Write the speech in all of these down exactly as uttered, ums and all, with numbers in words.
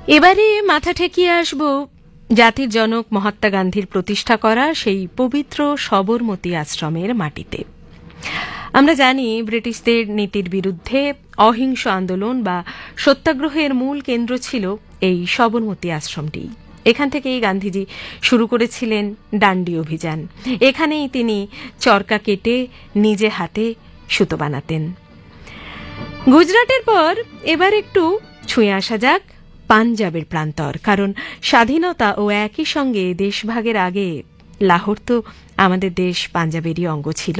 এবারে মাথা ঠেকিয়ে আসব জাতির জনক মহাত্মা গান্ধীর প্রতিষ্ঠা করা সেই পবিত্র সবরমতী আশ্রমের মাটিতে। আমরা জানি ব্রিটিশদের নীতির বিরুদ্ধে অহিংস আন্দোলন বা সত্যাগ্রহের মূল কেন্দ্র ছিল এই সবরমতী আশ্রমটি। এখান থেকেই গান্ধীজি শুরু করেছিলেন ডান্ডি অভিযান। এখানেই তিনি চরকা কেটে নিজে হাতে সুতো বানাতেন। গুজরাটের পর এবার একটু ছুঁয়ে আসা যাক পাঞ্জাবের প্রান্তর, কারণ স্বাধীনতা ও একই সঙ্গে দেশভাগের আগে লাহোর তো আমাদের দেশ পাঞ্জাবেরই অঙ্গ ছিল।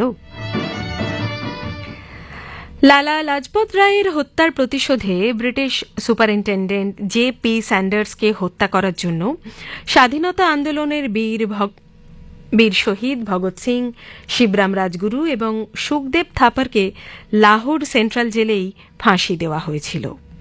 লালা লাজপত রায়ের হত্যার প্রতিশোধে ব্রিটিশ সুপারিনটেন্ডেন্ট জে পি স্যান্ডার্সকে হত্যা করার জন্য স্বাধীনতা আন্দোলনের বীর বীর শহীদ ভগৎ সিং, শিবরাম রাজগুরু এবং সুখদেব থাপারকে লাহোর সেন্ট্রাল জেলেই ফাঁসি দেওয়া হয়েছিল।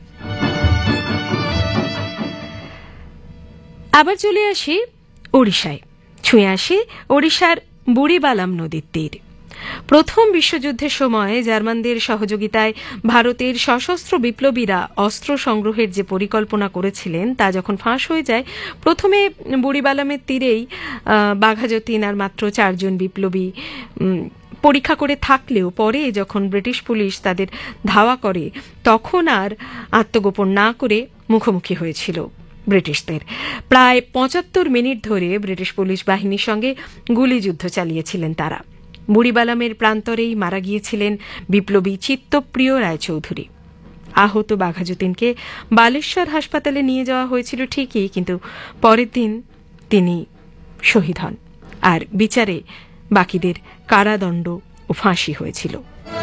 আবার চলে আসি ওড়িশায়, ছুঁয়ে আসি ওড়িশার বুড়িবালাম নদীর তীর। প্রথম বিশ্বযুদ্ধের সময় জার্মানদের সহযোগিতায় ভারতের সশস্ত্র বিপ্লবীরা অস্ত্র সংগ্রহের যে পরিকল্পনা করেছিলেন তা যখন ফাঁস হয়ে যায়, প্রথমে বুড়িবালামের তীরেই বাঘাযতীন আর মাত্র চারজন বিপ্লবী পরীক্ষা করে থাকলেও পরে যখন ব্রিটিশ পুলিশ তাদের ধাওয়া করে তখন আর আত্মগোপন না করে মুখোমুখি হয়েছিল ব্রিটিশদের। প্রায় পঁচাত্তর মিনিট ধরে ব্রিটিশ পুলিশ বাহিনীর সঙ্গে গুলিযুদ্ধ চালিয়েছিলেন তারা। বুড়িবালামের প্রান্তরেই মারা গিয়েছিলেন বিপ্লবী চিত্তপ্রিয় রায়চৌধুরী। আহত বাঘাযতীনকে বালেশ্বর হাসপাতালে নিয়ে যাওয়া হয়েছিল ঠিকই, কিন্তু পরের দিন তিনি শহীদ হন আর বিচারে বাকিদের কারাদণ্ড ও ফাঁসি হয়েছিল।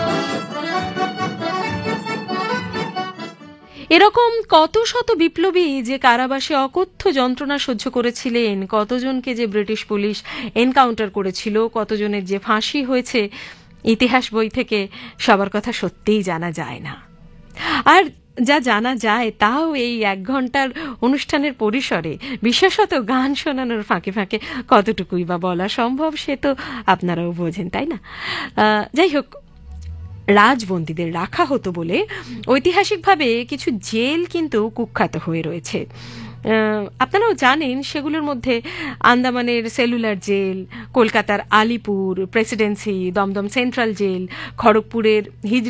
এরকম কত শত বিপ্লবী যে কারাবাসে অকথ্য যন্ত্রণা সহ্য করেছিলেন, কতজনকে যে ব্রিটিশ পুলিশ এনকাউন্টার করেছিল, কতজনের যে ফাঁসি হয়েছে, ইতিহাস বই থেকে সবার কথা সত্যিই জানা যায় না। আর যা জানা যায় তাও এই এক ঘন্টার অনুষ্ঠানের পরিসরে, বিশেষত গান শোনানোর ফাঁকে ফাঁকে কতটুকুই বা বলা সম্ভব সে তো আপনারাও বোঝেন, তাই না? যাই হোক, রাজবন্দীদের রাখা হতো বলে ঐতিহাসিকভাবে কিছু জেল কিন্তু কুখ্যাত হয়ে রয়েছে। আপনারাও জানেন সেগুলোর মধ্যে আন্দামানের সেলুলার জেল, কলকাতার Alipur Presidency, Dumdum central jail, খড়গপুরের হিজড়া